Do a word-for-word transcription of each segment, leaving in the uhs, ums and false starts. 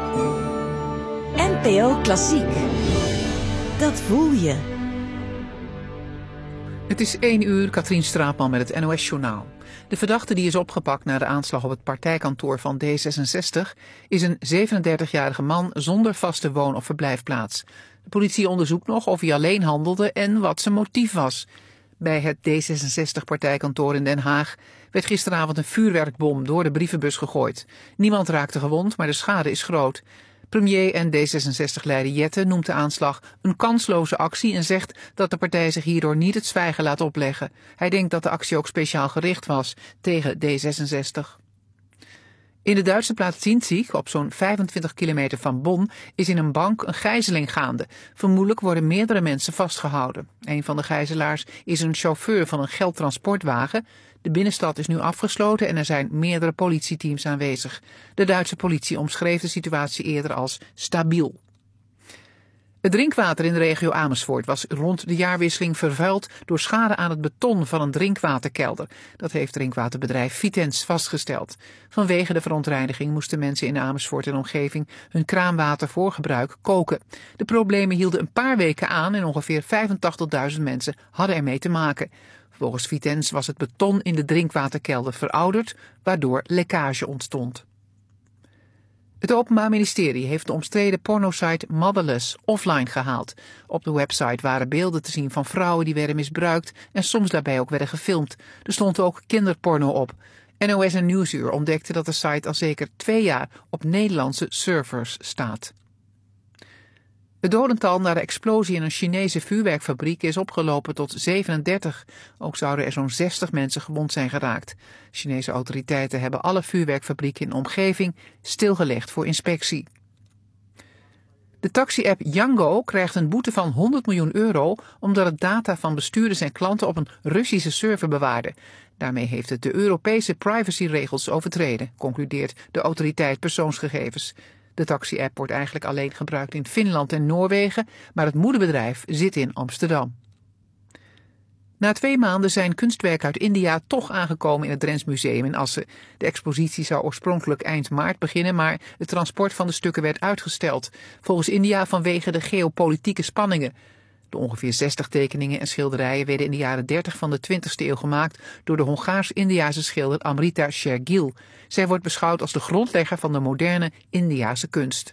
N P O Klassiek. Dat voel je. Het is één uur, Katrien Straatman met het N O S-journaal. De verdachte die is opgepakt na de aanslag op het partijkantoor van D zesenzestig... is een zevenendertigjarige man zonder vaste woon- of verblijfplaats. De politie onderzoekt nog of hij alleen handelde en wat zijn motief was. Bij het D zesenzestig-partijkantoor in Den Haag werd gisteravond een vuurwerkbom door de brievenbus gegooid. Niemand raakte gewond, maar de schade is groot. Premier en D zesenzestig-leider Jette noemt de aanslag een kansloze actie en zegt dat de partij zich hierdoor niet het zwijgen laat opleggen. Hij denkt dat de actie ook speciaal gericht was tegen D zesenzestig. In de Duitse plaats Sinzig, op zo'n vijfentwintig kilometer van Bonn, is in een bank een gijzeling gaande. Vermoedelijk worden meerdere mensen vastgehouden. Een van de gijzelaars is een chauffeur van een geldtransportwagen. De binnenstad is nu afgesloten en er zijn meerdere politieteams aanwezig. De Duitse politie omschreef de situatie eerder als stabiel. Het drinkwater in de regio Amersfoort was rond de jaarwisseling vervuild door schade aan het beton van een drinkwaterkelder. Dat heeft drinkwaterbedrijf Vitens vastgesteld. Vanwege de verontreiniging moesten mensen in Amersfoort en omgeving hun kraanwater voor gebruik koken. De problemen hielden een paar weken aan en ongeveer vijfentachtigduizend mensen hadden ermee te maken. Volgens Vitens was het beton in de drinkwaterkelder verouderd, waardoor lekkage ontstond. Het Openbaar Ministerie heeft de omstreden pornosite Motherless offline gehaald. Op de website waren beelden te zien van vrouwen die werden misbruikt en soms daarbij ook werden gefilmd. Er stond ook kinderporno op. N O S en Nieuwsuur ontdekte dat de site al zeker twee jaar op Nederlandse servers staat. Het dodental na de explosie in een Chinese vuurwerkfabriek is opgelopen tot zevenendertig. Ook zouden er zo'n zestig mensen gewond zijn geraakt. Chinese autoriteiten hebben alle vuurwerkfabrieken in de omgeving stilgelegd voor inspectie. De taxi-app Yango krijgt een boete van honderd miljoen euro omdat het data van bestuurders en klanten op een Russische server bewaarde. Daarmee heeft het de Europese privacyregels overtreden, concludeert de autoriteit persoonsgegevens. De taxi-app wordt eigenlijk alleen gebruikt in Finland en Noorwegen, maar het moederbedrijf zit in Amsterdam. Na twee maanden zijn kunstwerken uit India toch aangekomen in het Drents Museum in Assen. De expositie zou oorspronkelijk eind maart beginnen, maar het transport van de stukken werd uitgesteld. Volgens India vanwege de geopolitieke spanningen. De ongeveer zestig tekeningen en schilderijen werden in de jaren dertig van de twintigste eeuw gemaakt door de Hongaars-Indiase schilder Amrita Shergill. Zij wordt beschouwd als de grondlegger van de moderne Indiase kunst.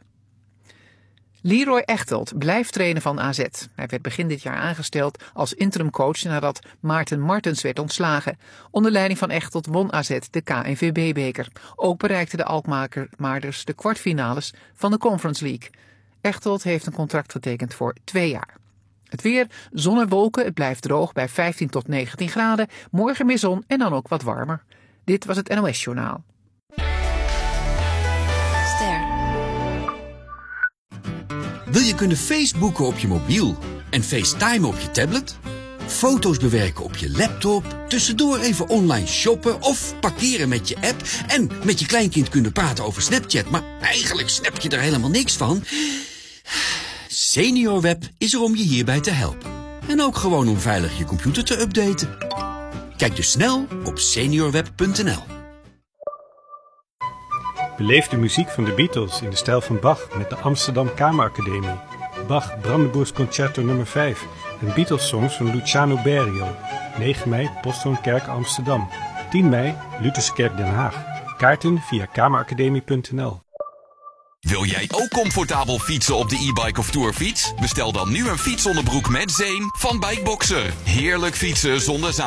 Leroy Echtelt blijft trainer van A Z. Hij werd begin dit jaar aangesteld als interimcoach nadat Maarten Martens werd ontslagen. Onder leiding van Echtelt won A Z de K N V B-beker. Ook bereikten de Alkmaarders de kwartfinales van de Conference League. Echtelt heeft een contract getekend voor twee jaar. Het weer, zon en wolken, het blijft droog bij vijftien tot negentien graden. Morgen meer zon en dan ook wat warmer. Dit was het N O S-journaal. Ster. Wil je kunnen Facebooken op je mobiel en FaceTime op je tablet? Foto's bewerken op je laptop, tussendoor even online shoppen of parkeren met je app en met je kleinkind kunnen praten over Snapchat, maar eigenlijk snap je er helemaal niks van? SeniorWeb is er om je hierbij te helpen. En ook gewoon om veilig je computer te updaten. Kijk dus snel op seniorweb punt n l. Beleef de muziek van de Beatles in de stijl van Bach met de Amsterdam Kameracademie. Bach Brandenburgs Concerto nummer vijf en Beatles-songs van Luciano Berio. negen mei, Posthoonkerk Amsterdam. tien mei, Lutherse Kerk Den Haag. Kaarten via kameracademie punt n l. Wil jij ook comfortabel fietsen op de e-bike of tourfiets? Bestel dan nu een fietsonderbroek met zeem van Bikeboxer. Heerlijk fietsen zonder